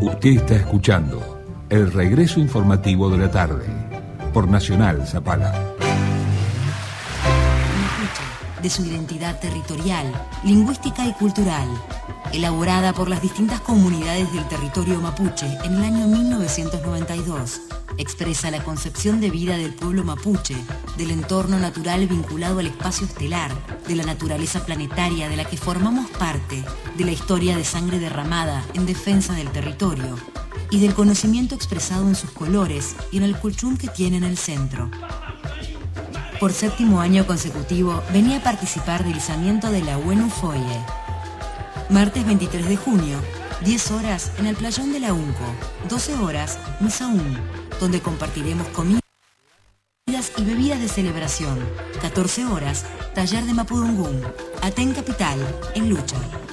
Usted está escuchando el regreso informativo de la tarde por Nacional Zapala. Mapuche, de su identidad territorial, lingüística y cultural, elaborada por las distintas comunidades del territorio mapuche en el año 1992, expresa la concepción de vida del pueblo mapuche, del entorno natural vinculado al espacio estelar, de la naturaleza planetaria de la que formamos parte, de la historia de sangre derramada en defensa del territorio y del conocimiento expresado en sus colores y en el culchum que tiene en el centro. Por 7º año consecutivo venía a participar del izamiento de la Huenu Foye. Martes 23 de junio, 10 horas en el playón de la UNCO, 12 horas Misaún, donde compartiremos comidas y bebidas de celebración. 14 horas, taller de Mapudungún, Aten Capital, en Lucha.